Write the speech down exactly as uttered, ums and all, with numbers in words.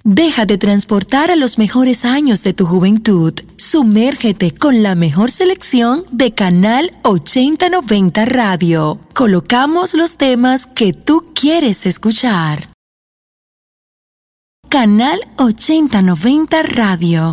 Déjate transportar a los mejores años de tu juventud. Sumérgete con la mejor selección de Canal ochenta noventa Radio. Colocamos los temas que tú quieres escuchar. Canal ochenta noventa Radio.